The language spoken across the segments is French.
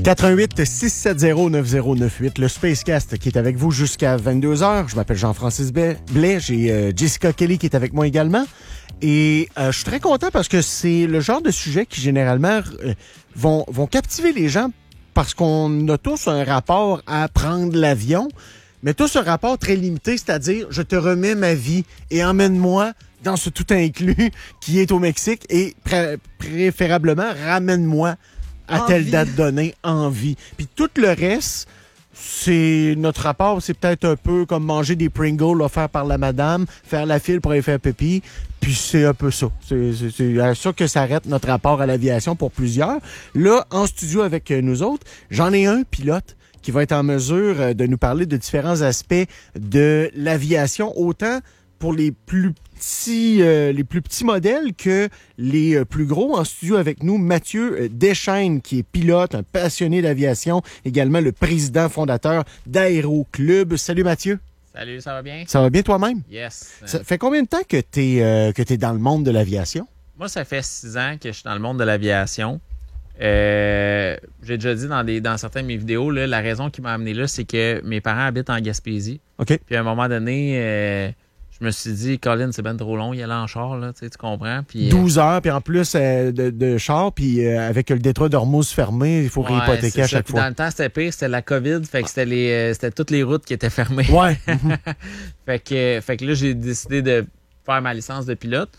88-670-9098, le Spacecast qui est avec vous jusqu'à 22h. Je m'appelle Jean-Francis Blais. J'ai Jessica Kelly qui est avec moi également. Et je suis très content parce que c'est le genre de sujet qui, généralement, vont captiver les gens parce qu'on a tous un rapport à prendre l'avion, mais tous un rapport très limité, c'est-à-dire je te remets ma vie et emmène-moi dans ce tout inclus qui est au Mexique et préférablement ramène-moi à telle date donnée en vie. Puis tout le reste, c'est notre rapport, c'est peut-être un peu comme manger des Pringles offerts par la madame, faire la file pour aller faire pipi, puis c'est un peu ça. C'est à ça que s'arrête notre rapport à l'aviation pour plusieurs. Là, en studio avec nous autres, j'en ai un pilote qui va être en mesure de nous parler de différents aspects de l'aviation, autant pour les plus petits modèles que les plus gros. En studio avec nous, Mathieu Deschênes, qui est pilote, un passionné d'aviation, également le président fondateur d'Aéro Club. Salut Mathieu. Salut, ça va bien? Ça va bien toi-même? Yes. Ça fait combien de temps que t'es dans le monde de l'aviation? Moi, ça fait 6 ans que je suis dans le monde de l'aviation. J'ai déjà dit dans certaines de mes vidéos, là, la raison qui m'a amené là, c'est que mes parents habitent en Gaspésie. OK. Puis à un moment donné, je me suis dit, Colin, c'est ben trop long, y aller en char, là, tu comprends? Puis, 12 heures, puis en plus de char, puis avec le détroit d'Ormuz fermé, il faut réhypothéquer à chaque puis fois. Dans le temps, c'était pire, c'était la COVID, fait que c'était toutes les routes qui étaient fermées. Ouais. fait que là, j'ai décidé de faire ma licence de pilote.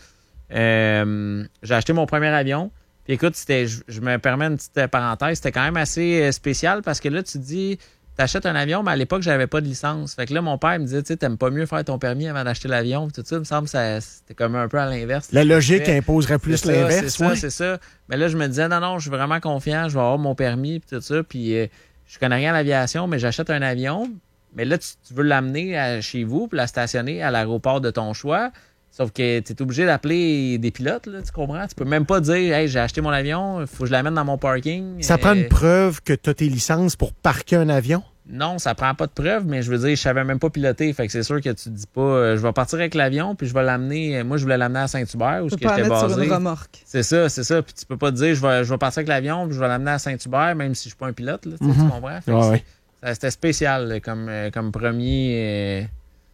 J'ai acheté mon premier avion. Puis écoute, je me permets une petite parenthèse, c'était quand même assez spécial parce que là, tu te dis, t'achètes un avion, mais à l'époque, j'avais pas de licence. Fait que là, mon père me disait, tu sais, t'aimes pas mieux faire ton permis avant d'acheter l'avion. Tout ça, il me semble que c'était comme un peu à l'inverse. La logique imposerait plus l'inverse. C'est ça. Mais là, je me disais, non, je suis vraiment confiant, je vais avoir mon permis, puis tout ça. Puis je connais rien à l'aviation, mais j'achète un avion. Mais là, tu veux l'amener chez vous, puis la stationner à l'aéroport de ton choix. Sauf que tu es obligé d'appeler des pilotes, là, tu comprends? Tu peux même pas dire, hey, j'ai acheté mon avion, il faut que je l'amène dans mon parking. Ça prend une preuve que tu as tes licences pour parquer un avion? Non, ça prend pas de preuve, mais je veux dire, je savais même pas piloter. Fait que c'est sûr que tu te dis pas, je vais partir avec l'avion, puis je vais l'amener. Moi, je voulais l'amener à Saint-Hubert, où j'étais basé. Sur une remorque. C'est ça. Puis tu peux pas te dire, je vais partir avec l'avion, puis je vais l'amener à Saint-Hubert, même si je suis pas un pilote, là, tu comprends? Fait que c'était spécial là, comme premier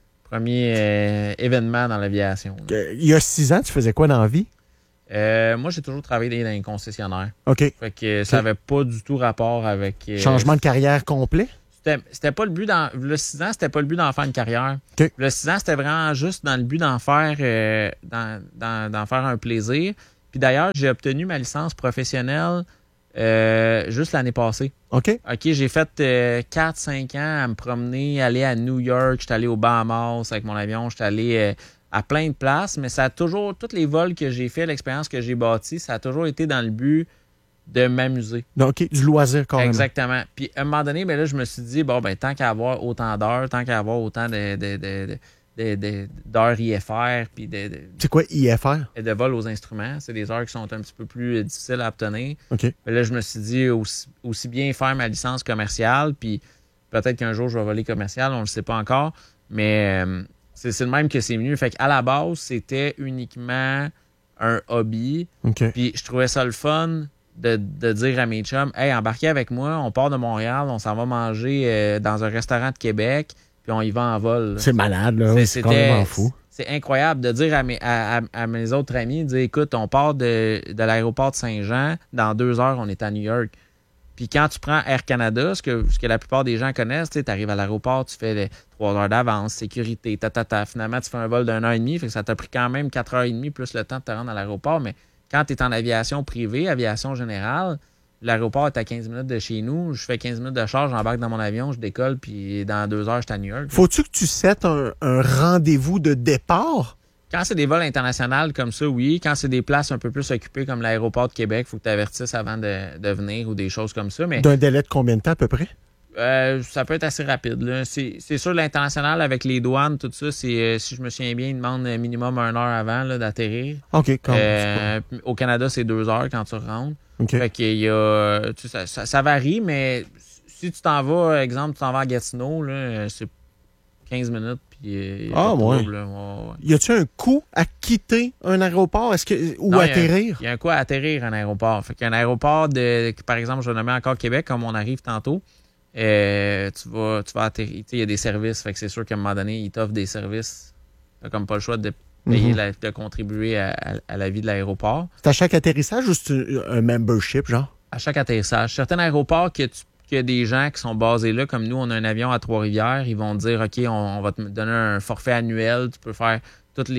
événement dans l'aviation. Il y a 6 ans, tu faisais quoi dans la vie? Moi, j'ai toujours travaillé dans les concessionnaires. OK. Fait que ça n'avait pas du tout rapport avec... Changement de carrière complet? C'était pas le but le 6 ans, c'était pas le but d'en faire une carrière. Okay. Le 6 ans, c'était vraiment juste dans le but d'en faire d'en faire un plaisir. Puis d'ailleurs, j'ai obtenu ma licence professionnelle juste l'année passée. OK. J'ai fait 4-5 ans à me promener, aller à New York, j'étais allé aux Bahamas avec mon avion, j'étais allé à plein de places, mais ça a toujours, tous les vols que j'ai fait, l'expérience que j'ai bâtie, ça a toujours été dans le but de m'amuser. OK, du loisir quand même. Exactement. Puis à un moment donné, là, je me suis dit, tant qu'à avoir autant d'heures, tant qu'à avoir autant d'heures IFR, puis c'est quoi IFR? De vol aux instruments. C'est des heures qui sont un petit peu plus difficiles à obtenir. OK. Mais là, je me suis dit aussi bien faire ma licence commerciale, puis peut-être qu'un jour, je vais voler commercial, on ne le sait pas encore, mais c'est le même que c'est venu. Fait qu'à la base, c'était uniquement un hobby. OK. Puis je trouvais ça le fun de dire à mes chums, hey, embarquez avec moi, on part de Montréal, on s'en va manger dans un restaurant de Québec, puis on y va en vol. Là. C'est malade, là. C'est complètement fou. C'est incroyable de dire à mes autres amis, de dire, écoute, on part de l'aéroport de Saint-Jean, dans 2 heures, on est à New York. Puis quand tu prends Air Canada, ce que la plupart des gens connaissent, tu arrives à l'aéroport, tu fais les 3 heures d'avance, sécurité, Finalement, tu fais un vol d'1h30, fait que ça t'a pris quand même 4h30 plus le temps de te rendre à l'aéroport. Mais quand tu es en aviation privée, aviation générale, l'aéroport est à 15 minutes de chez nous. Je fais 15 minutes de charge, j'embarque dans mon avion, je décolle, puis dans 2 heures, je suis à New York. Faut-tu que tu settes un rendez-vous de départ? Quand c'est des vols internationaux comme ça, oui. Quand c'est des places un peu plus occupées comme l'aéroport de Québec, il faut que tu avertisses avant de venir ou des choses comme ça. Mais d'un délai de combien de temps à peu près? Ça peut être assez rapide. Là. C'est sûr, l'international avec les douanes, tout ça, si je me souviens bien, ils demandent minimum 1 heure avant là, d'atterrir. OK. Au Canada, c'est 2 heures quand tu rentres. Okay. Fait qu'il y a, ça varie, mais si tu t'en vas, exemple, tu t'en vas à Gatineau, là, 15 minutes. Puis, ouais. Y a-tu un coût à quitter un aéroport ou non, atterrir? Il y a un coût à atterrir un aéroport. Fait qu'un aéroport par exemple, je vais nommer encore Québec, comme on arrive tantôt, tu vas atterrir. Il y a des services. Fait que c'est sûr qu'à un moment donné, ils t'offrent des services. T'as comme pas le choix de payer, de contribuer à la vie de l'aéroport. C'est à chaque atterrissage ou c'est un membership, genre? À chaque atterrissage. Certains aéroports qu'il y a des gens qui sont basés là, comme nous, on a un avion à Trois-Rivières, ils vont te dire, OK, on va te donner un forfait annuel, tu peux faire tous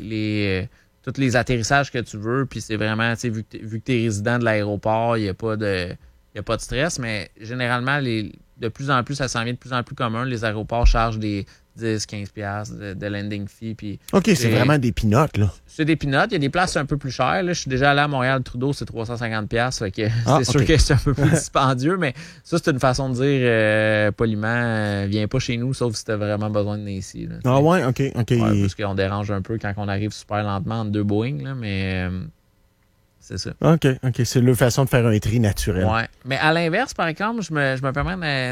les atterrissages que tu veux, puis c'est vraiment, tu sais, vu que tu es résident de l'aéroport, il n'y a pas de stress, mais généralement, de plus en plus, ça s'en vient de plus en plus commun, les aéroports chargent des 10-15$ de landing fee. Puis OK, c'est vraiment des pinottes, là. C'est des pinottes. Il y a des places un peu plus chères. Là, je suis déjà allé à Montréal-Trudeau, c'est 350$. Fait que c'est sûr que c'est un peu plus dispendieux, mais ça, c'est une façon de dire poliment, viens pas chez nous, sauf si tu as vraiment besoin de venir ici. Là, ouais, OK. Ouais, parce qu'on dérange un peu quand on arrive super lentement entre deux Boeing, là, mais c'est ça. OK. C'est leur façon de faire un tri naturel. Ouais. Mais à l'inverse, par exemple, je me permets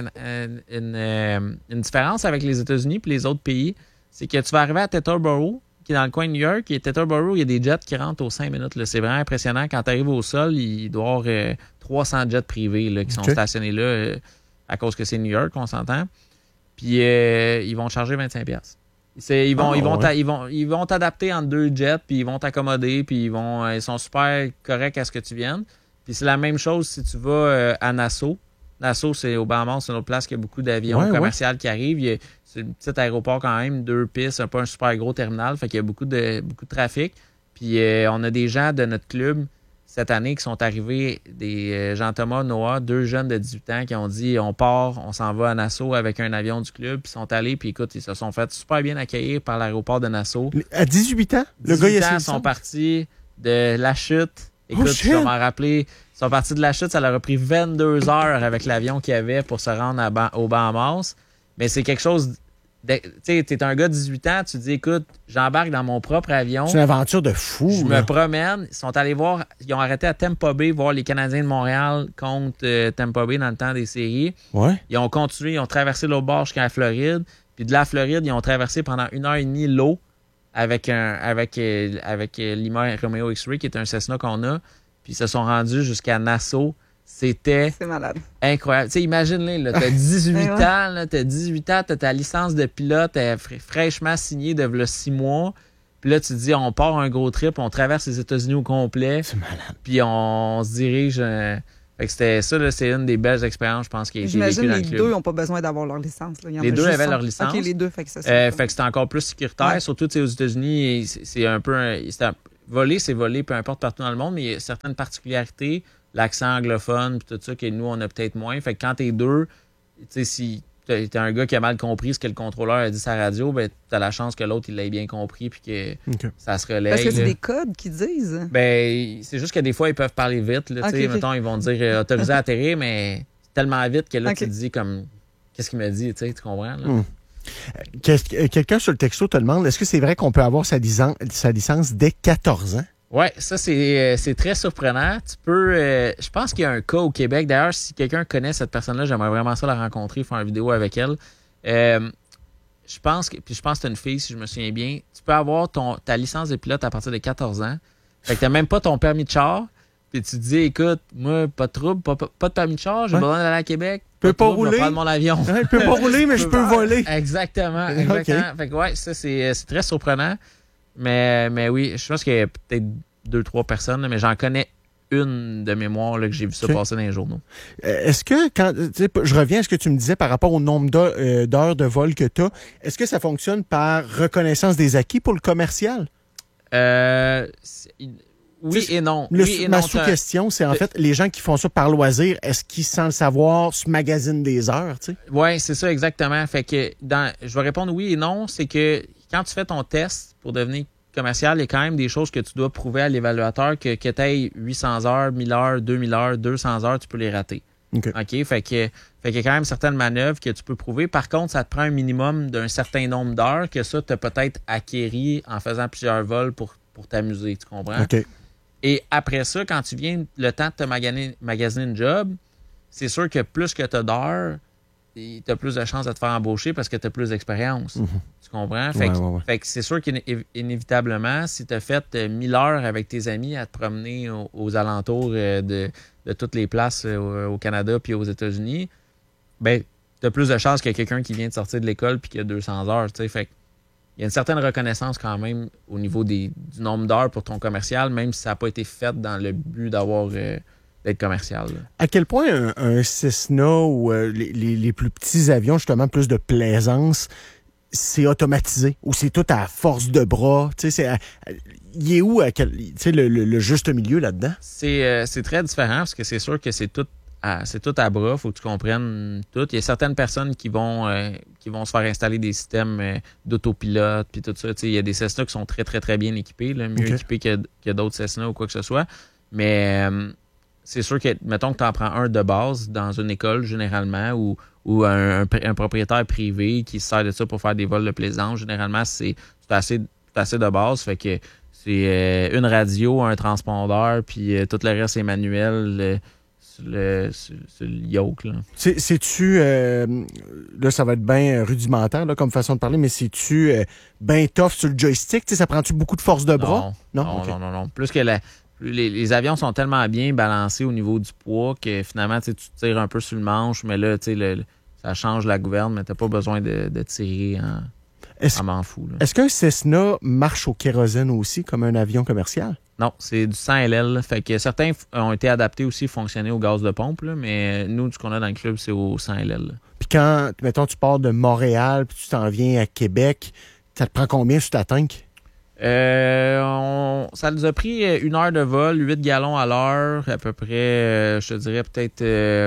une différence avec les États-Unis et les autres pays. C'est que tu vas arriver à Teterboro, qui est dans le coin de New York, et Teterboro, il y a des jets qui rentrent aux 5 minutes. Là. C'est vraiment impressionnant. Quand tu arrives au sol, il doit y avoir 300 jets privés là, qui sont stationnés là à cause que c'est New York, on s'entend. Puis ils vont te charger 25$. Ils vont t'adapter entre deux jets, puis ils vont t'accommoder, puis ils sont super corrects à ce que tu viennes. Puis c'est la même chose si tu vas à Nassau. Nassau, c'est au Bahamas, c'est une autre place qui a beaucoup d'avions commerciaux qui arrivent. C'est un petit aéroport quand même, 2 pistes, c'est pas un super gros terminal, fait qu'il y a beaucoup de trafic. Puis on a des gens de notre club cette année qui sont arrivés, des Jean-Thomas, Noah, 2 jeunes de 18 ans qui ont dit on part, on s'en va à Nassau avec un avion du club, puis ils sont allés, puis écoute, ils se sont fait super bien accueillir par l'aéroport de Nassau. À 18 ans? Le gars, il a sont partis de la chute. Écoute, je vais m'en rappeler, ils sont partis de la chute, ça leur a pris 22 heures avec l'avion qu'il y avait pour se rendre au Bahamas. Mais c'est quelque chose... Tu sais, t'es un gars de 18 ans, tu te dis, écoute, j'embarque dans mon propre avion. C'est une aventure de fou. Je me promène. Ils sont allés voir, ils ont arrêté à Tampa Bay, voir les Canadiens de Montréal contre Tampa Bay dans le temps des séries. Ouais. Ils ont continué, ils ont traversé l'autre bord jusqu'à la Floride. Puis de la Floride, ils ont traversé pendant 1h30 l'eau avec Lima Romeo X-Ray, qui est un Cessna qu'on a. Puis ils se sont rendus jusqu'à Nassau. C'était incroyable. Tu sais, imagine-les, là, t'as 18 ans, là, t'as ta licence de pilote fraîchement signée de 6 mois. Puis là, tu te dis, on part un gros trip, on traverse les États-Unis au complet. C'est malade. Puis on se dirige... Fait que c'était ça, là, c'est une des belles expériences, je pense, qui a été vécue dans le club. J'imagine les deux n'ont pas besoin d'avoir leur licence. Là. Les deux avaient leur licence. OK, les deux, fait que ça, fait que c'était encore plus sécuritaire. Ouais. Surtout, tu sais, aux États-Unis, c'est un peu... voler, c'est voler, peu importe partout dans le monde, mais il y a certaines particularités, l'accent anglophone, puis tout ça, que nous, on a peut-être moins. Fait que quand t'es deux, tu sais, si t'es un gars qui a mal compris ce que le contrôleur a dit sur la radio, ben t'as la chance que l'autre, il l'ait bien compris, puis que ça se relaye. Parce que c'est des codes qu'ils disent. Ben, c'est juste que des fois, ils peuvent parler vite, là, tu sais, mettons, ils vont dire autorisé à atterrir, mais tellement vite que là, tu te dis comme, qu'est-ce qu'il me dit, tu sais, tu comprends, là? Quelqu'un sur le texto te demande, est-ce que c'est vrai qu'on peut avoir sa licence dès 14 ans? Oui, ça, c'est très surprenant. Tu peux... je pense qu'il y a un cas au Québec. D'ailleurs, si quelqu'un connaît cette personne-là, j'aimerais vraiment ça la rencontrer, faire une vidéo avec elle. Je pense que c'est une fille, si je me souviens bien. Tu peux avoir ta licence de pilote à partir de 14 ans. Fait que t'as même pas ton permis de char. Puis tu te dis, écoute, moi, pas de trouble, pas de permis de char, j'ai besoin d'aller à Québec. Je peux pas rouler. Je vais prendre mon avion. Je peux pas rouler, mais je peux voler. Exactement. Okay. Fait que ouais, ça, c'est très surprenant. Mais oui, je pense qu'il y a peut-être 2-3 personnes, mais j'en connais une de mémoire là, que j'ai vu ça passer dans les journaux. Est-ce que, je reviens à ce que tu me disais par rapport au nombre d'heures de vol que tu as, est-ce que ça fonctionne par reconnaissance des acquis pour le commercial? Oui et non. Ma sous-question, c'est en fait, les gens qui font ça par loisir, est-ce qu'ils, sans le savoir, se magasinent des heures? Oui, c'est ça exactement. Fait que je vais répondre oui et non. C'est que quand tu fais ton test pour devenir commercial, il y a quand même des choses que tu dois prouver à l'évaluateur que tu aies 800 heures, 1000 heures, 2000 heures, 200 heures, tu peux les rater. OK? Fait qu'il y a quand même certaines manœuvres que tu peux prouver. Par contre, ça te prend un minimum d'un certain nombre d'heures que ça, tu as peut-être acquéri en faisant plusieurs vols pour t'amuser. Tu comprends? OK. Et après ça, quand tu viens le temps de te magasiner une job, c'est sûr que plus que tu as d'heures, tu as plus de chances de te faire embaucher parce que tu as plus d'expérience. Tu comprends? Ouais. Fait que c'est sûr qu'inévitablement, si tu as fait 1000 heures avec tes amis à te promener aux alentours de toutes les places au Canada puis aux États-Unis, ben, tu as plus de chances que quelqu'un qui vient de sortir de l'école puis qui a 200 heures. T'sais. Fait il y a une certaine reconnaissance quand même au niveau du nombre d'heures pour ton commercial, même si ça n'a pas été fait dans le but d'être commercial. Là. À quel point un Cessna ou les plus petits avions, justement, plus de plaisance, c'est automatisé ou c'est tout à force de bras? Il est où le juste milieu là-dedans? C'est très différent parce que c'est sûr que c'est tout à bras. Il faut que tu comprennes tout. Il y a certaines personnes qui vont se faire installer des systèmes d'autopilote puis tout ça. Il y a des Cessna qui sont très, très, très bien équipés, là, mieux équipés que d'autres Cessna ou quoi que ce soit. Mais c'est sûr que, mettons que tu en prends un de base dans une école généralement ou un propriétaire privé qui se sert de ça pour faire des vols de plaisance, généralement, c'est assez de base. Fait que c'est une radio, un transpondeur, puis tout le reste est manuel sur le yoke. Là. C'est-tu, là, ça va être bien rudimentaire là, comme façon de parler, mais c'est-tu bien tough sur le joystick? Ça prend-tu beaucoup de force de bras? Non. Plus que les avions sont tellement bien balancés au niveau du poids que finalement, tu tires un peu sur le manche, mais là, ça change la gouverne, mais tu n'as pas besoin de tirer en m'en fous. Là. Est-ce qu'un Cessna marche au kérosène aussi, comme un avion commercial? Non, c'est du 100 LL. Fait que certains ont été adaptés aussi, fonctionner au gaz de pompe, là, mais nous, ce qu'on a dans le club, c'est au 100 LL. Puis quand, mettons, tu pars de Montréal puis tu t'en viens à Québec, ça te prend combien sur ta tank? Ça nous a pris 1 heure de vol, 8 gallons à l'heure, à peu près, je te dirais peut-être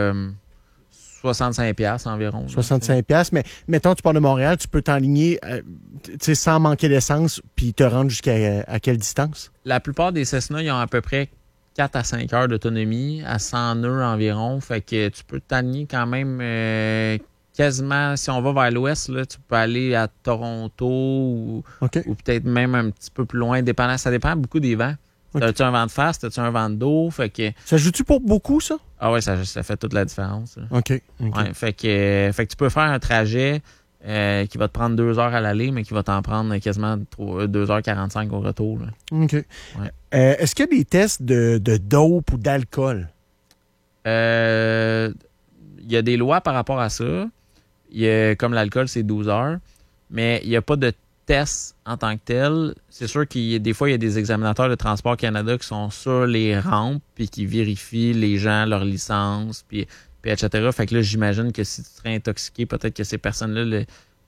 65$ environ. 65$, mais mettons, tu pars de Montréal, tu peux t'enligner sans manquer d'essence, puis te rendre jusqu'à quelle distance? La plupart des Cessna, ils ont à peu près 4 à 5 heures d'autonomie, à 100 nœuds environ. Fait que tu peux t'aligner quand même quasiment, si on va vers l'ouest, là, tu peux aller à Toronto ou peut-être même un petit peu plus loin, dépendant. Ça dépend beaucoup des vents. Okay. As-tu un vent de face? As-tu un vent de dos? Fait que... Ça joue-tu pour beaucoup, ça? Ah oui, ça fait toute la différence. Là. OK. Ouais, fait que tu peux faire un trajet qui va te prendre 2 heures à l'aller, mais qui va t'en prendre quasiment 2h45 au retour. Là. OK. Ouais. Est-ce qu'il y a des tests de dope ou d'alcool? Il y a des lois par rapport à ça. Comme l'alcool, c'est 12 heures, mais il n'y a pas de test en tant que tel. C'est sûr des fois, il y a des examinateurs de Transport Canada qui sont sur les rampes puis qui vérifient les gens, leur licence, puis etc. Fait que là, j'imagine que si tu serais intoxiqué, peut-être que ces personnes-là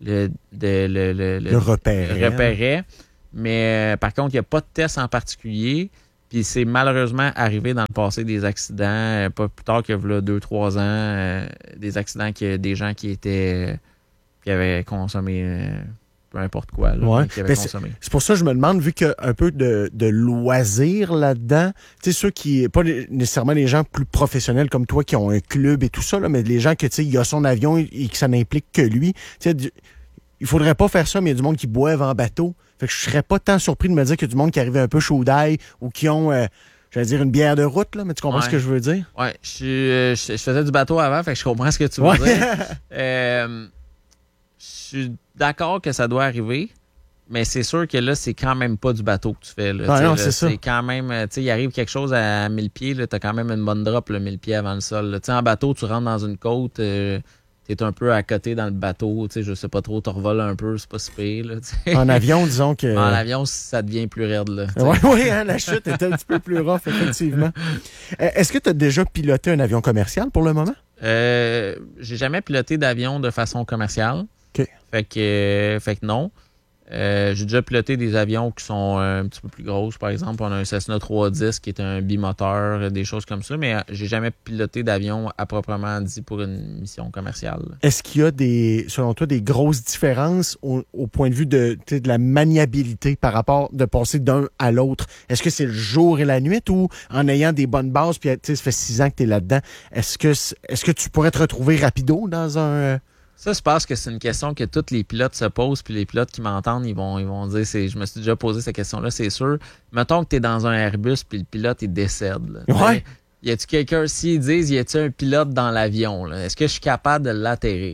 le repéraient. Mais par contre, il n'y a pas de test en particulier. Puis c'est malheureusement arrivé dans le passé des accidents, pas plus tard que 2-3 ans, des accidents des gens qui avaient consommé peu importe quoi, là, ouais. qui avaient consommé. C'est pour ça que je me demande, vu qu'il y a un peu de loisirs là-dedans, tu sais, ceux qui, pas nécessairement les gens plus professionnels comme toi qui ont un club et tout ça, là, mais les gens que, tu sais, il a son avion et que ça n'implique que lui, tu sais, il faudrait pas faire ça, mais il y a du monde qui boivent en bateau. Fait que je serais pas tant surpris de me dire qu'il y a du monde qui arrive un peu chaud d'ail ou qui ont, j'allais dire, une bière de route, là, mais tu comprends ce que je veux dire? Ouais, je faisais du bateau avant, fait que je comprends ce que tu veux dire. Je suis d'accord que ça doit arriver, mais c'est sûr que là, c'est quand même pas du bateau que tu fais. Là, non, là, c'est ça. Quand même, tu sais, il arrive quelque chose à 1000 pieds, tu as quand même une bonne drop, là, 1000 pieds avant le sol. Tu sais, en bateau, tu rentres dans une côte, t'es un peu à côté dans le bateau, tu sais, je sais pas trop, tu revoles un peu, c'est pas si pire. Là, en avion, disons que... En avion, ça devient plus raide. Là, oui, hein, la chute est un petit peu plus rough, effectivement. Est-ce que tu as déjà piloté un avion commercial pour le moment? J'ai jamais piloté d'avion de façon commerciale. OK. Fait que non. J'ai déjà piloté des avions qui sont un petit peu plus grosses. Par exemple, on a un Cessna 310 qui est un bimoteur, des choses comme ça, mais j'ai jamais piloté d'avion à proprement dit pour une mission commerciale. Est-ce qu'il y a selon toi, des grosses différences au point de vue de la maniabilité par rapport de passer d'un à l'autre? Est-ce que c'est le jour et la nuit ou en ayant des bonnes bases, puis ça fait 6 ans que tu es là-dedans, est-ce que tu pourrais te retrouver rapido dans un... Ça, je pense que c'est une question que tous les pilotes se posent, puis les pilotes qui m'entendent, ils vont dire, je me suis déjà posé cette question-là, c'est sûr. Mettons que tu es dans un Airbus, puis le pilote, il décède. Là. Ouais. Mais, y a-tu quelqu'un, s'ils disent, y a-tu un pilote dans l'avion? Là? Est-ce que je suis capable de l'atterrir?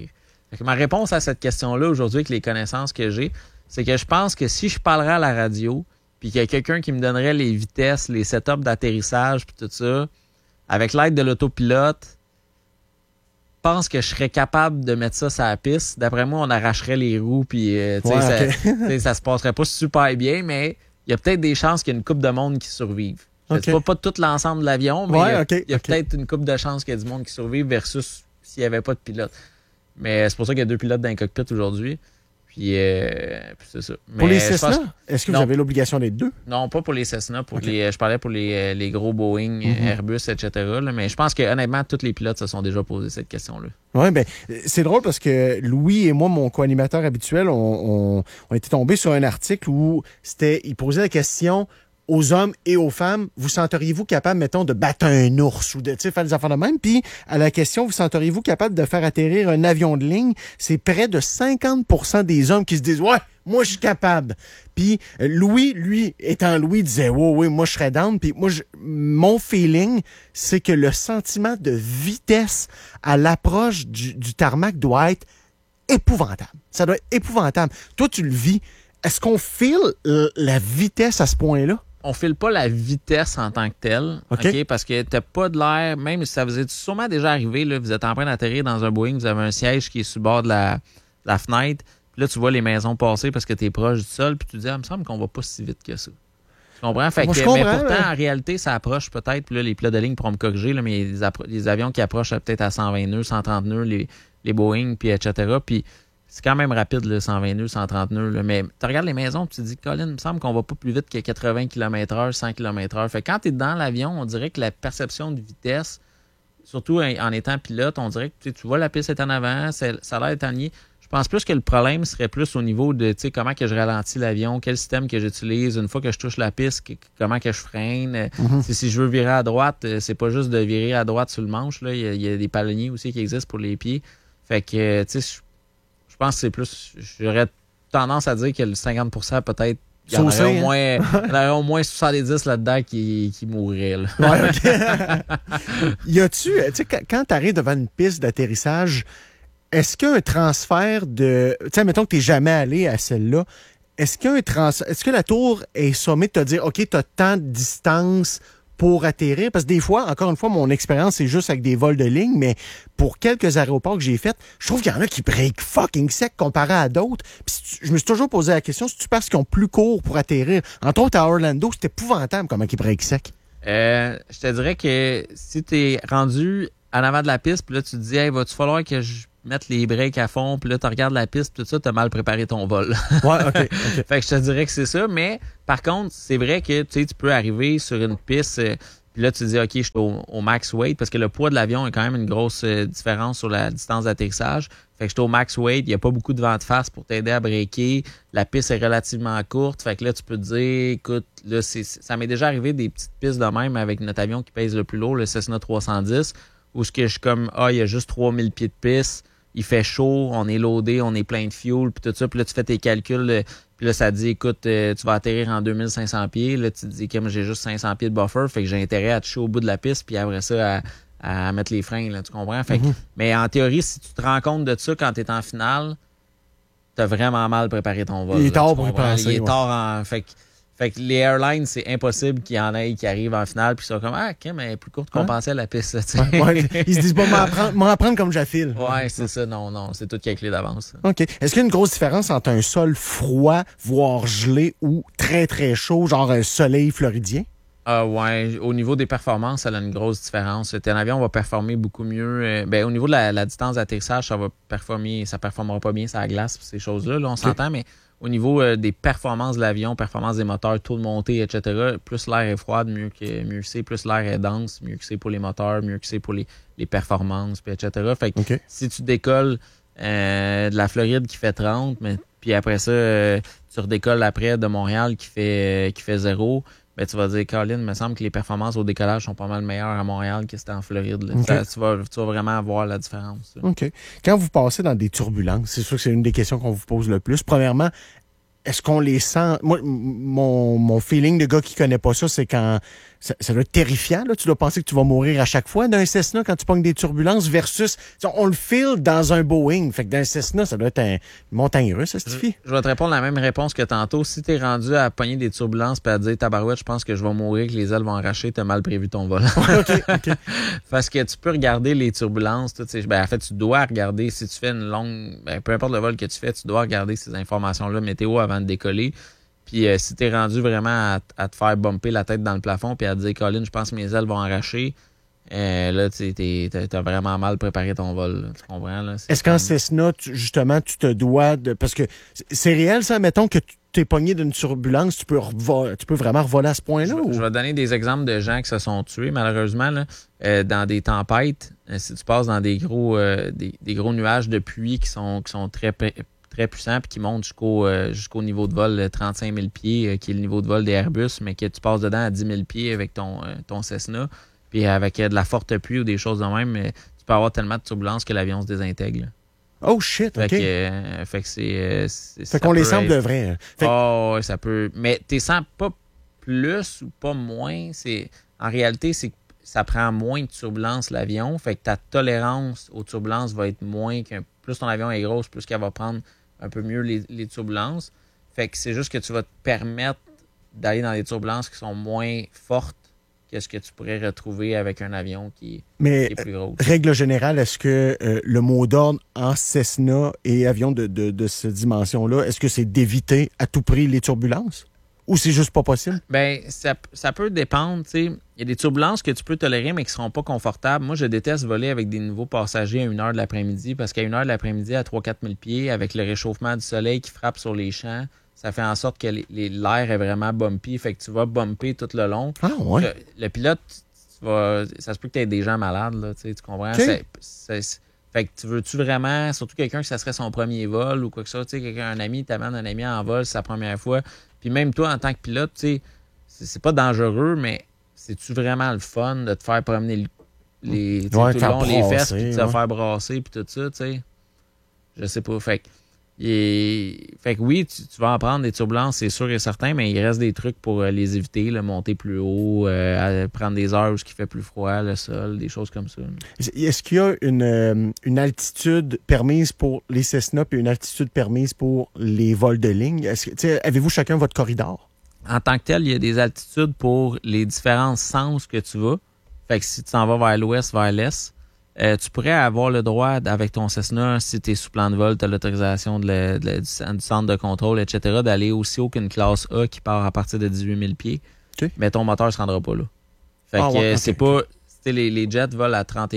Fait que ma réponse à cette question-là aujourd'hui, avec les connaissances que j'ai, c'est que je pense que si je parlerais à la radio, puis qu'il y a quelqu'un qui me donnerait les vitesses, les setups d'atterrissage, puis tout ça, avec l'aide de l'autopilote, je pense que je serais capable de mettre ça sur la piste. D'après moi, on arracherait les roues, puis ça se passerait pas super bien, mais il y a peut-être des chances qu'il y ait une couple de monde qui survive. Je dis pas tout l'ensemble de l'avion, mais il y a peut-être une couple de chances qu'il y ait du monde qui survive versus s'il n'y avait pas de pilote. Mais c'est pour ça qu'il y a 2 pilotes dans le cockpit aujourd'hui. Puis c'est ça. Mais pour les Cessna, est-ce que vous avez l'obligation d'être 2? Non, pas pour les Cessna. Je parlais pour les gros Boeing, Airbus, etc. Là, mais je pense que honnêtement, tous les pilotes se sont déjà posé cette question-là. Oui, bien, c'est drôle parce que Louis et moi, mon co-animateur habituel, on était tombés sur un article où il posait la question aux hommes et aux femmes, vous senteriez-vous capable, mettons, de battre un ours ou de faire des affaires de même? Puis, à la question, vous senteriez-vous capable de faire atterrir un avion de ligne? C'est près de 50% des hommes qui se disent, ouais, moi, je suis capable. Puis, Louis, lui, étant Louis, disait, oui, moi, je serais down. Puis, moi, mon feeling, c'est que le sentiment de vitesse à l'approche du tarmac doit être épouvantable. Ça doit être épouvantable. Toi, tu le vis. Est-ce qu'on file la vitesse à ce point-là? On file pas la vitesse en tant que telle, OK? Parce que t'as pas de l'air, même si ça vous est sûrement déjà arrivé, là, vous êtes en train d'atterrir dans un Boeing, vous avez un siège qui est sur le bord de la fenêtre, puis là, tu vois les maisons passer parce que t'es proche du sol, puis tu te dis, il me semble qu'on va pas si vite que ça. Tu comprends? Fait que, mais pourtant, en réalité, ça approche peut-être, puis là, les pilotes de ligne pourront me corriger, là, mais les avions qui approchent peut-être à 120 nœuds, 130 nœuds, les Boeing, puis etc., puis c'est quand même rapide, là, 120 nœuds, 130 nœuds. Là. Mais tu regardes les maisons, tu te dis, Colin, il me semble qu'on va pas plus vite que 80 km/h, 100 km/h. Fait que quand tu es dans l'avion, on dirait que la perception de vitesse, surtout en étant pilote, on dirait que tu vois la piste est en avant, ça a l'air étagné. Je pense plus que le problème serait plus au niveau de comment que je ralentis l'avion, quel système que j'utilise, une fois que je touche la piste, comment que je freine. Si je veux virer à droite, c'est pas juste de virer à droite sur le manche. Là. Il y a des palonniers aussi qui existent pour les pieds. Fait que, tu sais, je pense que c'est plus. J'aurais tendance à dire que le 50% peut-être. Il y en aurait au moins 70 là-dedans qui mourraient. Là. Ouais, OK. Y a-tu. Tu sais, quand tu arrives devant une piste d'atterrissage, est-ce qu'il y a un transfert de. Tu sais, mettons que tu n'es jamais allé à celle-là. Est-ce que la tour est sommée de te dire, OK, tu as tant de distance pour atterrir? Parce que des fois, encore une fois, mon expérience, c'est juste avec des vols de ligne, mais pour quelques aéroports que j'ai faits, je trouve qu'il y en a qui break fucking sec comparé à d'autres. Puis je me suis toujours posé la question, c'est-tu parce qu'ils ont plus court pour atterrir? Entre autres, à Orlando, c'est épouvantable comment ils break sec. Je te dirais que si tu es rendu en avant de la piste, puis là, tu te dis, hey, va-tu falloir que je mette les breaks à fond, puis là, tu regardes la piste, tout ça, tu as mal préparé ton vol. Ouais, OK. Fait que je te dirais que c'est ça, mais par contre, c'est vrai que tu peux arriver sur une piste, puis là, tu te dis, OK, je suis au max weight, parce que le poids de l'avion a quand même une grosse différence sur la distance d'atterrissage. Fait que je suis au max weight, il n'y a pas beaucoup de vent de face pour t'aider à breaker. La piste est relativement courte, fait que là, tu peux te dire, écoute, là, ça m'est déjà arrivé des petites pistes de même avec notre avion qui pèse le plus lourd, le Cessna 310, où ce que je suis comme, il y a juste 3000 pieds de piste. Il fait chaud, on est loadé, on est plein de fuel, puis tout ça. Puis là, tu fais tes calculs, puis là, ça te dit, écoute, tu vas atterrir en 2500 pieds. Là, tu te dis, comme j'ai juste 500 pieds de buffer, fait que j'ai intérêt à toucher au bout de la piste, puis après ça, à mettre les freins, là, tu comprends? Fait que, mais en théorie, si tu te rends compte de ça quand tu es en finale, tu as vraiment mal préparé ton vol. Il est tard pour y penser. Il est tard Fait que les airlines, c'est impossible qu'il y en ait qui arrivent en finale puis ils sont comme OK, mais plus courte qu'on pensait à la piste. Ouais, ils se disent m'en prendre comme j'affile. Ouais, c'est ça. Non, c'est tout calculé d'avance. OK. Est-ce qu'il y a une grosse différence entre un sol froid, voire gelé, ou très, très chaud, genre un soleil floridien? Ouais, au niveau des performances, ça a une grosse différence. Un avion va performer beaucoup mieux. Au niveau de la distance d'atterrissage, ça performera pas bien sur la glace, ces choses-là, là, on s'entend, mais au niveau des performances de l'avion, performances des moteurs, taux de montée, etc., plus l'air est froid, mieux que c'est, plus l'air est dense, mieux que c'est pour les moteurs, mieux que c'est pour les performances, puis etc. Fait que si tu décolles de la Floride qui fait 30, puis après ça, tu redécolles après de Montréal qui fait 0, ben, tu vas dire, Colin, il me semble que les performances au décollage sont pas mal meilleures à Montréal que c'était en Floride. Tu vas vraiment voir la différence. OK. Quand vous passez dans des turbulences, c'est sûr que c'est une des questions qu'on vous pose le plus. Premièrement, est-ce qu'on les sent? Moi, mon feeling de gars qui connaît pas ça, c'est quand ça doit être terrifiant. Là. Tu dois penser que tu vas mourir à chaque fois d'un Cessna quand tu pognes des turbulences versus on le file dans un Boeing. Fait que d'un Cessna, ça doit être une montagne russe, ça suffit. Je vais te répondre la même réponse que tantôt. Si t'es rendu à pogner des turbulences et à dire tabarouette, je pense que je vais mourir, que les ailes vont arracher, t'as mal prévu ton vol. OK. Parce que tu peux regarder les turbulences. En fait, tu dois regarder si tu fais une longue... peu importe le vol que tu fais, tu dois regarder ces informations-là météo avant de décoller. Puis si t'es rendu vraiment à te faire bumper la tête dans le plafond puis à te dire, Colin, je pense que mes ailes vont arracher, là, t'as vraiment mal préparé ton vol. Là, tu comprends? Là? Est-ce qu'en Cessna, justement, tu te dois de... Parce que c'est réel, ça, mettons que tu t'es pogné d'une turbulence, tu peux vraiment revoler à ce point-là? Je vais donner des exemples de gens qui se sont tués, malheureusement, là, dans des tempêtes. Si tu passes dans des gros nuages de pluie qui sont très puissants puis qui montent jusqu'au niveau de vol de 35 000 pieds, qui est le niveau de vol des Airbus, mais que tu passes dedans à 10 000 pieds avec ton Cessna, puis avec de la forte pluie ou des choses de même, tu peux avoir tellement de turbulences que l'avion se désintègre. Là. Oh shit, OK. Fait que c'est fait qu'on les sent de vrai. Oh, ça peut... Mais t'es sens pas plus ou pas moins. En réalité, c'est que ça prend moins de turbulences, l'avion. Fait que ta tolérance aux turbulences va être moins plus ton avion est grosse, plus qu'elle va prendre un peu mieux les turbulences. Fait que c'est juste que tu vas te permettre d'aller dans des turbulences qui sont moins fortes que ce que tu pourrais retrouver avec un avion qui est plus gros. Règle générale, est-ce que le mot d'ordre en Cessna et avion de cette dimension-là, est-ce que c'est d'éviter à tout prix les turbulences? Ou c'est juste pas possible? Bien, ça peut dépendre. Il y a des turbulences que tu peux tolérer, mais qui ne seront pas confortables. Moi, je déteste voler avec des nouveaux passagers à 1h de l'après-midi, parce qu'à 1h de l'après-midi, à 3-4 000 pieds, avec le réchauffement du soleil qui frappe sur les champs, ça fait en sorte que l'air est vraiment bumpy. Fait que tu vas bumper tout le long. Ah ouais? Le pilote, ça se peut que tu aies des gens malades, là, tu comprends? Okay. Fait que tu veux-tu vraiment, surtout quelqu'un que ça serait son premier vol ou quoi que ça, un ami, t'amènes un ami en vol, c'est sa première fois. Puis même toi, en tant que pilote, c'est pas dangereux, mais c'est-tu vraiment le fun de te faire promener tout le long, les fesses, puis de te faire brasser, puis tout ça, tu sais? Je sais pas. Fait que oui, tu vas en prendre des turbulences, c'est sûr et certain, mais il reste des trucs pour les éviter, monter plus haut, prendre des heures où il fait plus froid, le sol, des choses comme ça. Est-ce qu'il y a une altitude permise pour les Cessna et une altitude permise pour les vols de ligne? Avez-vous chacun votre corridor? En tant que tel, il y a des altitudes pour les différents sens que tu vas. Fait que si tu t'en vas vers l'ouest, vers l'est, tu pourrais avoir le droit, avec ton Cessna, si tu es sous plan de vol, tu as l'autorisation du centre de contrôle, etc., d'aller aussi haut qu'une classe A qui part à partir de 18 000 pieds. Okay. Mais ton moteur ne se rendra pas là. Fait que c'est pas... Les jets volent à 30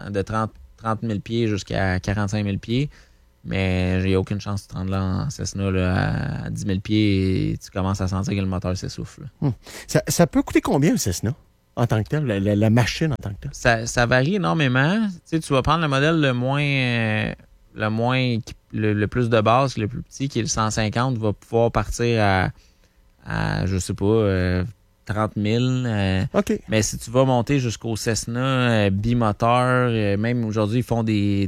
000 pieds jusqu'à 45 000 pieds, mais il n'y a aucune chance de te rendre là en Cessna là, à 10 000 pieds et tu commences à sentir que le moteur s'essouffle. Ça peut coûter combien, un Cessna? En tant que tel, la machine en tant que tel? Ça varie énormément. Tu vas prendre le modèle le plus de base, le plus petit, qui est le 150, va pouvoir partir à je sais pas, 30 000. OK. Mais si tu vas monter jusqu'au Cessna bimoteur, même aujourd'hui, ils font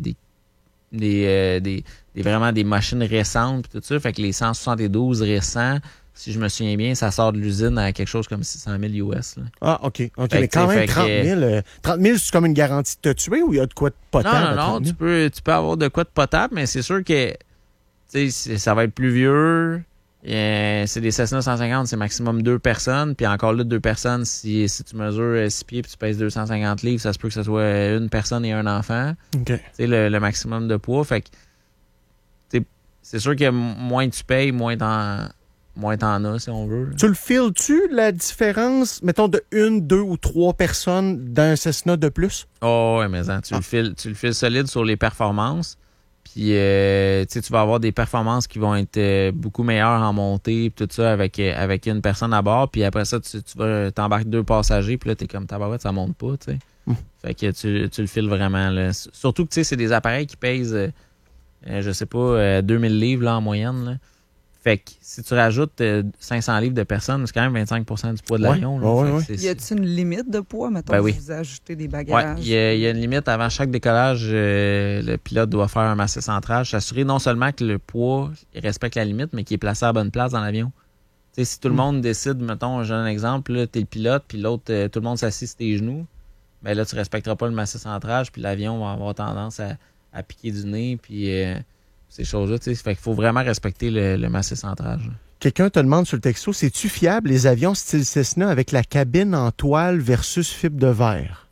vraiment des machines récentes, tout ça. Fait que les 172 récents, si je me souviens bien, ça sort de l'usine à quelque chose comme 600 000 US. Là. Ah, OK. Mais quand même, 30 000, c'est comme une garantie de te tuer ou il y a de quoi de potable? Non, tu peux avoir de quoi de potable, mais c'est sûr que ça va être plus vieux. C'est des Cessna 150, c'est maximum 2 personnes. Puis encore là, 2 personnes, si tu mesures 6 pieds et tu pèses 250 livres, ça se peut que ce soit une personne et un enfant. OK. Le maximum de poids. Fait que c'est sûr que moins tu payes, moins t'en as, si on veut. Tu le files-tu, la différence, mettons, de 1, 2 ou 3 personnes d'un Cessna de plus? Oh, ouais, mais tu le files solide sur les performances. Puis, tu vas avoir des performances qui vont être beaucoup meilleures en montée, puis tout ça, avec une personne à bord. Puis après ça, tu vas t'embarquer 2 passagers, puis là, t'es comme tabarouette, ça monte pas, tu sais. Fait que tu le files vraiment, là. Surtout que, c'est des appareils qui pèsent, je sais pas, 2000 livres, là, en moyenne, là. Fait que si tu rajoutes 500 livres de personnes, c'est quand même 25% du poids de l'avion. Y a-t-il une limite de poids, mettons, Ben oui. si vous ajoutez des bagages? Oui, il y a une limite. Avant chaque décollage, le pilote doit faire un massé central, s'assurer non seulement que le poids respecte la limite, mais qu'il est placé à la bonne place dans l'avion. T'sais, si tout le monde décide, mettons, j'ai un exemple, tu es le pilote, puis l'autre, tout le monde s'assit sur tes genoux, ben là, tu respecteras pas le massé central, puis l'avion va avoir tendance à piquer du nez, puis ces choses-là. Fait qu'il faut vraiment respecter le massé central. Quelqu'un te demande sur le texto, c'est-tu fiable les avions style Cessna avec la cabine en toile versus fibre de verre?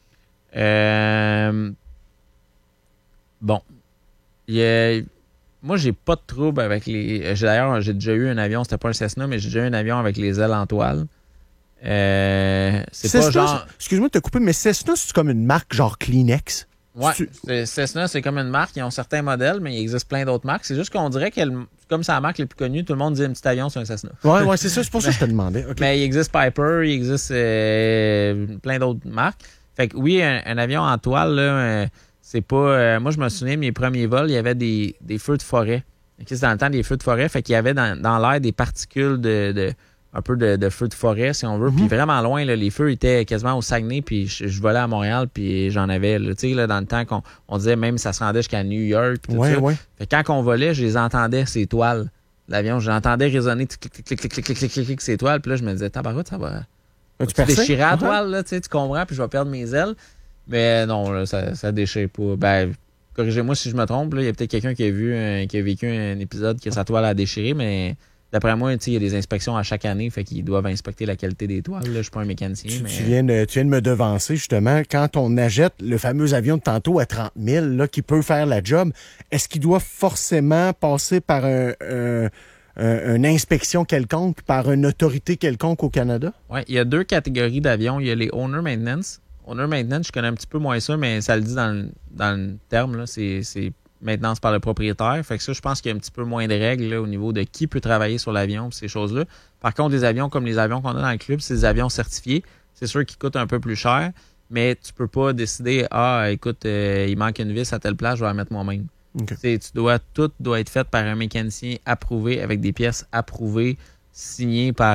Bon. Moi, j'ai pas de trouble avec les... D'ailleurs, j'ai déjà eu un avion, c'était pas un Cessna, mais j'ai déjà eu un avion avec les ailes en toile. C'est Cessna, pas genre... Excuse-moi de te couper, mais Cessna, c'est comme une marque genre Kleenex? Ouais, Cessna, c'est comme une marque. Ils ont certains modèles, mais il existe plein d'autres marques. C'est juste qu'on dirait que, comme c'est la marque la plus connue, tout le monde dit un petit avion sur un Cessna. Ouais, c'est ça. C'est pour ça que je te demandais. Okay. Mais il existe Piper, il existe plein d'autres marques. Fait que oui, un avion en toile, là, c'est pas... moi, je me souviens, mes premiers vols, il y avait des feux de forêt. Okay, c'est dans le temps des feux de forêt. Fait qu'il y avait dans l'air des particules un peu de feux de forêt, si on veut. Puis vraiment loin, là, les feux étaient quasiment au Saguenay, puis je volais à Montréal, puis j'en avais. Tu sais, là, dans le temps qu'on disait même ça se rendait jusqu'à New York. Puis tout ça. Ouais. Fait que quand on volait, je les entendais, ces toiles. L'avion, j'entendais résonner clic, ces toiles. Puis là, je me disais, tabarouette, ça va. Tu déchirer la toile, là, tu comprends, puis je vais perdre mes ailes. Mais non, là, ça déchire pas. Ben, corrigez-moi si je me trompe. Il y a peut-être quelqu'un qui a vécu un épisode que sa toile a déchiré, mais d'après moi, il y a des inspections à chaque année, fait qu'ils doivent inspecter la qualité des toiles. Là, je suis pas un mécanicien. Tu viens de me devancer, justement. Quand on achète le fameux avion de tantôt à 30 000, là, qui peut faire la job, est-ce qu'il doit forcément passer par une inspection quelconque, par une autorité quelconque au Canada? Oui, il y a 2 catégories d'avions. Il y a les Owner Maintenance. Owner Maintenance, je connais un petit peu moins ça, mais ça le dit dans le terme. Là, c'est maintenance par le propriétaire. Fait que ça, je pense qu'il y a un petit peu moins de règles là, au niveau de qui peut travailler sur l'avion, ces choses-là. Par contre, des avions comme les avions qu'on a dans le club, c'est des avions certifiés. C'est sûr qu'ils coûtent un peu plus cher, mais tu peux pas décider, écoute, il manque une vis à telle place, je vais la mettre moi-même. Okay. Tout doit être fait par un mécanicien approuvé, avec des pièces approuvées, signées par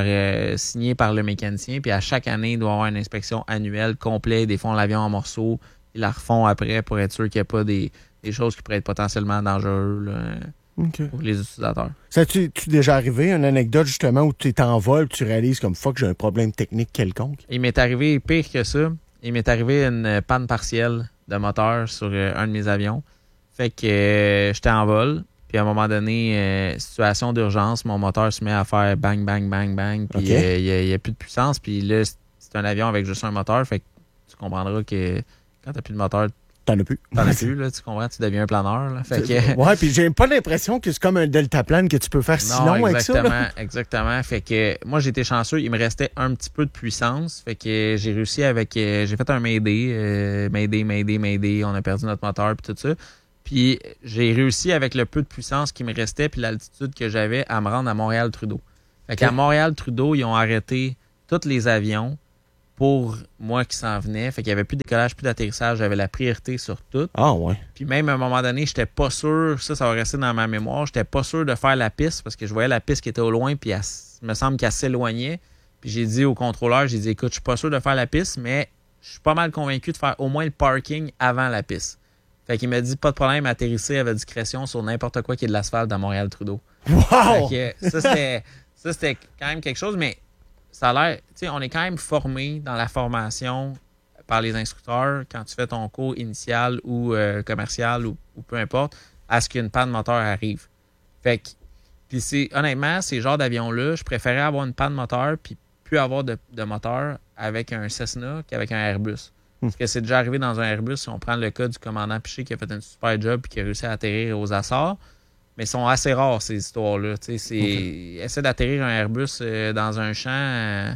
le mécanicien. Puis à chaque année, il doit y avoir une inspection annuelle complète. Des fois, l'avion en morceaux, ils la refont après pour être sûr qu'il n'y a pas des choses qui pourraient être potentiellement dangereuses pour les utilisateurs. Ça t'es déjà arrivé, une anecdote justement où tu es en vol et tu réalises comme fuck, j'ai un problème technique quelconque? Il m'est arrivé pire que ça. Il m'est arrivé une panne partielle de moteur sur un de mes avions. Fait que j'étais en vol. Puis à un moment donné, situation d'urgence, mon moteur se met à faire bang, bang, bang, bang. Puis il n'y a plus de puissance. Puis là, c'est un avion avec juste un moteur. Fait que tu comprendras que quand tu n'as plus de moteur, t'en as plus. Là, tu comprends, tu deviens un planeur. Là. Fait que... Ouais, puis j'ai pas l'impression que c'est comme un deltaplane que tu peux faire si long avec ça. Exactement. Fait que moi, j'ai été chanceux. Il me restait un petit peu de puissance. Fait que j'ai réussi j'ai fait un Mayday. Mayday. On a perdu notre moteur puis tout ça. Puis j'ai réussi avec le peu de puissance qui me restait puis l'altitude que j'avais à me rendre à Montréal-Trudeau. Fait qu'à Montréal-Trudeau, ils ont arrêté tous les avions pour moi qui s'en venais. Fait qu'il n'y avait plus de décollage, plus d'atterrissage. J'avais la priorité sur tout. Ah ouais. Puis même à un moment donné, j'étais pas sûr, ça va rester dans ma mémoire, j'étais pas sûr de faire la piste parce que je voyais la piste qui était au loin puis il me semble qu'elle s'éloignait. Puis j'ai dit au contrôleur, écoute, je suis pas sûr de faire la piste, mais je suis pas mal convaincu de faire au moins le parking avant la piste. Fait qu'il m'a dit, pas de problème, atterrisser avec discrétion sur n'importe quoi qui est de l'asphalte à Montréal-Trudeau. Wow! Fait que ça, c'était quand même quelque chose, mais ça a l'air, tu sais, on est quand même formé dans la formation par les instructeurs quand tu fais ton cours initial ou commercial ou peu importe, à ce qu'une panne moteur arrive. Fait que, puis honnêtement, ces genres d'avions-là, je préférais avoir une panne moteur puis plus avoir de moteur avec un Cessna qu'avec un Airbus. Parce que c'est déjà arrivé dans un Airbus, si on prend le cas du commandant Piché qui a fait un super job et qui a réussi à atterrir aux Açores, mais ils sont assez rares, ces histoires-là. Essayer d'atterrir un Airbus dans un champ,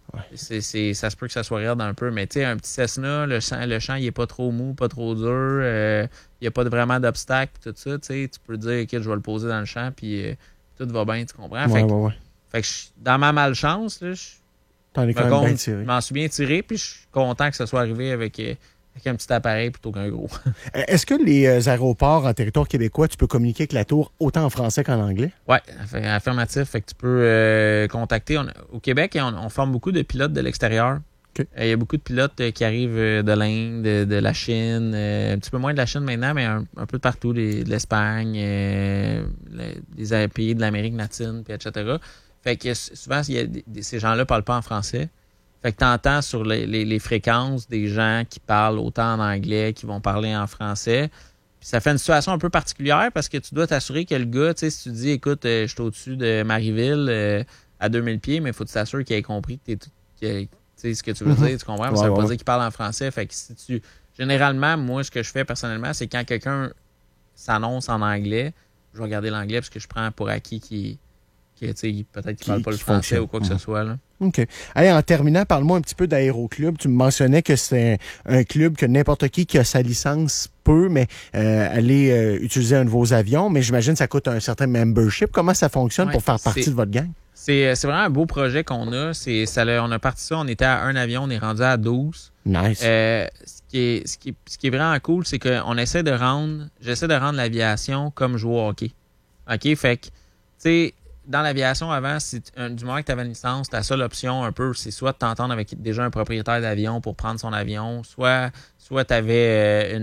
ça se peut que ça soit raide un peu, mais un petit Cessna, le champ, il n'est pas trop mou, pas trop dur, il n'y a pas vraiment d'obstacle, tout ça. Tu peux dire, OK, je vais le poser dans le champ, puis tout va bien, tu comprends? Fait que dans ma malchance, là, t'en es quand même bien tiré. Je m'en suis bien tiré, puis je suis content que ça soit arrivé avec avec un petit appareil plutôt qu'un gros. Est-ce que les aéroports en territoire québécois, tu peux communiquer avec la tour autant en français qu'en anglais? Oui, affirmatif. Fait que tu peux contacter. Au Québec, on forme beaucoup de pilotes de l'extérieur. Okay. Il y a beaucoup de pilotes qui arrivent de l'Inde, de la Chine, un petit peu moins de la Chine maintenant, mais un peu de partout, de l'Espagne, des pays de l'Amérique latine, puis etc. Fait que souvent, ces gens-là ne parlent pas en français. Fait que tu entends sur les fréquences des gens qui parlent autant en anglais, qui vont parler en français. Puis ça fait une situation un peu particulière parce que tu dois t'assurer que le gars, tu sais, si tu dis, écoute, je suis au-dessus de Marieville à 2000 pieds, mais il faut que tu t'assures qu'il ait compris que tu sais ce que tu veux dire, tu comprends? Ça veut pas dire qu'il parle en français. Fait que si généralement, moi, ce que je fais personnellement, c'est quand quelqu'un s'annonce en anglais, je vais regarder l'anglais parce que je prends pour acquis qu'il peut-être qu'il ne parle pas le français ou quoi que ce soit. Là. OK. Allez, en terminant, parle-moi un petit peu d'Aéroclub. Tu me mentionnais que c'est un club que n'importe qui a sa licence peut, mais aller utiliser un de vos avions. Mais j'imagine que ça coûte un certain membership. Comment ça fonctionne pour faire partie de votre gang? C'est vraiment un beau projet qu'on a. On a parti ça, on était à un avion, on est rendu à 12. Nice. Ce qui est vraiment cool, c'est qu'on j'essaie de rendre l'aviation comme jouer au hockey. OK? Fait que, tu sais, dans l'aviation avant, du moment que tu avais une licence, ta seule option un peu, c'est soit de t'entendre avec déjà un propriétaire d'avion pour prendre son avion, soit tu avais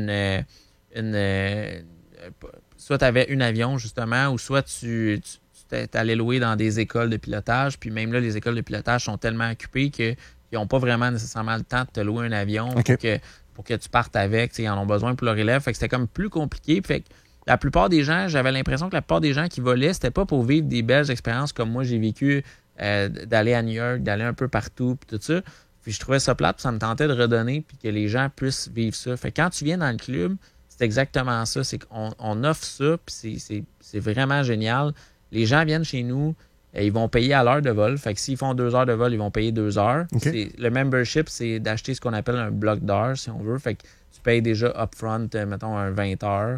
soit tu avais un avion, justement, ou soit tu t'allais louer dans des écoles de pilotage, puis même là, les écoles de pilotage sont tellement occupées qu'ils n'ont pas vraiment nécessairement le temps de te louer un avion pour que tu partes avec. Ils en ont besoin pour leur élève. Fait que c'était comme plus compliqué. Fait que la plupart des gens, j'avais l'impression que la plupart des gens qui volaient, c'était pas pour vivre des belles expériences comme moi j'ai vécu, d'aller à New York, d'aller un peu partout, puis tout ça. Puis je trouvais ça plate, puis ça me tentait de redonner, puis que les gens puissent vivre ça. Fait que quand tu viens dans le club, c'est exactement ça. C'est qu'on offre ça, puis c'est vraiment génial. Les gens viennent chez nous, ils vont payer à l'heure de vol. Fait que s'ils font 2 heures de vol, ils vont payer 2 heures. Okay. Le membership, c'est d'acheter ce qu'on appelle un bloc d'heures, si on veut. Fait que tu payes déjà upfront, mettons, un 20 heures.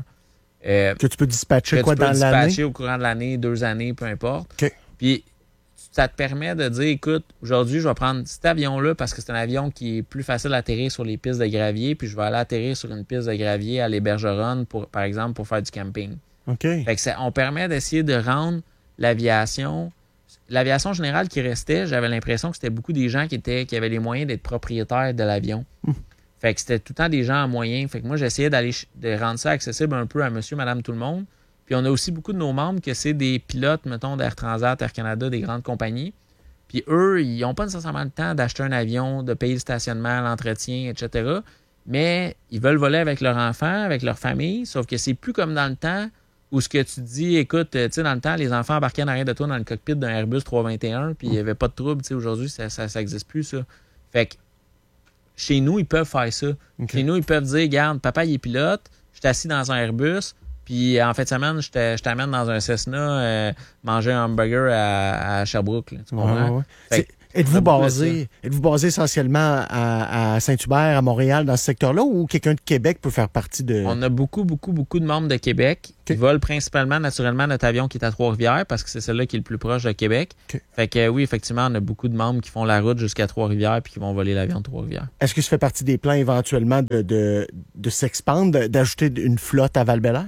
Que tu peux dispatcher dans l'année? Dispatcher au courant de l'année, 2 années, peu importe. Okay. Puis, ça te permet de dire, écoute, aujourd'hui, je vais prendre cet avion-là parce que c'est un avion qui est plus facile à atterrir sur les pistes de gravier, puis je vais aller atterrir sur une piste de gravier à l'Hébergeronne, par exemple, pour faire du camping. OK. Fait que on permet d'essayer de rendre l'aviation générale qui restait, j'avais l'impression que c'était beaucoup des gens qui avaient les moyens d'être propriétaires de l'avion. Fait que c'était tout le temps des gens en moyen. Fait que moi, j'essayais de rendre ça accessible un peu à monsieur, madame, tout le monde. Puis on a aussi beaucoup de nos membres que c'est des pilotes, mettons, d'Air Transat, Air Canada, des grandes compagnies. Puis eux, ils n'ont pas nécessairement le temps d'acheter un avion, de payer le stationnement, l'entretien, etc. Mais ils veulent voler avec leur enfant, avec leur famille. Sauf que c'est plus comme dans le temps où ce que tu dis, écoute, tu sais, dans le temps, les enfants embarquaient en arrière de toi dans le cockpit d'un Airbus 321, puis il n'y avait pas de trouble. Tu sais, aujourd'hui, ça n'existe plus, ça. Fait que chez nous, ils peuvent faire ça. Okay. Chez nous, ils peuvent dire, regarde, papa, il est pilote, je suis assis dans un Airbus, puis en fin de semaine, je t'amène dans un Cessna manger un hamburger à Sherbrooke. Là, tu comprends? Ouais. Êtes-vous basé essentiellement à Saint-Hubert, à Montréal, dans ce secteur-là, ou quelqu'un de Québec peut faire partie de... On a beaucoup de membres de Québec qui volent principalement, naturellement, notre avion qui est à Trois-Rivières, parce que c'est celui-là qui est le plus proche de Québec. Fait que oui, effectivement, on a beaucoup de membres qui font la route jusqu'à Trois-Rivières puis qui vont voler l'avion de Trois-Rivières. Est-ce que ça fait partie des plans éventuellement de s'expandre, d'ajouter une flotte à Val-Bélair?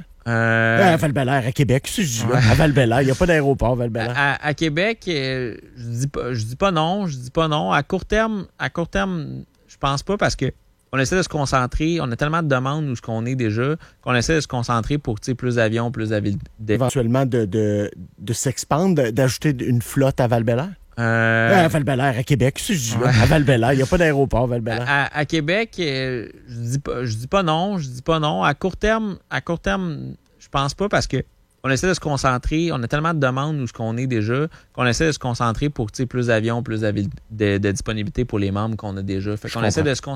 À Val-Bélair, à Québec, à Val-Bélair, il n'y a pas d'aéroport, Val-Bélair. À Québec, je dis pas non. À court terme, je pense pas parce que on essaie de se concentrer. On a tellement de demandes où ce qu'on est déjà qu'on essaie de se concentrer pour plus d'avions, plus d'avions. Éventuellement de s'expandre, d'ajouter une flotte à Val-Bélair? À Val-Bélair, à Québec, à Val-Bélair, il n'y a pas d'aéroport, Val-Bélair. À Québec, je dis pas non. À court terme, je pense pas parce que on essaie de se concentrer. On a tellement de demandes où ce qu'on est déjà qu'on essaie de se concentrer pour plus d'avions, plus de disponibilité pour les membres qu'on a déjà. Fait qu'on essaie de se concentrer